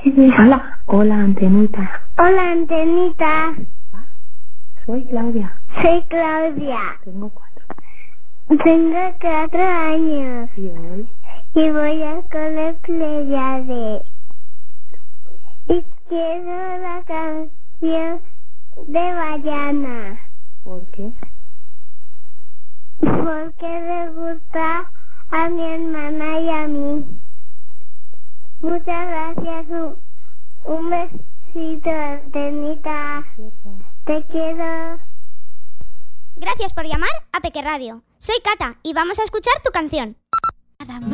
Hola. Hola, Antenita. Hola, Antenita. Soy Claudia. Soy Claudia. Tengo 4. Tengo 4 años. ¿Y hoy? Y voy al cole Pleiade. Y quiero la canción de Bayana. ¿Por qué? Porque le gusta a mi hermana y a mí. Muchas gracias. Un besito, Antenita. Te quiero. Gracias por llamar a Peque Radio. Soy Cata y vamos a escuchar tu canción.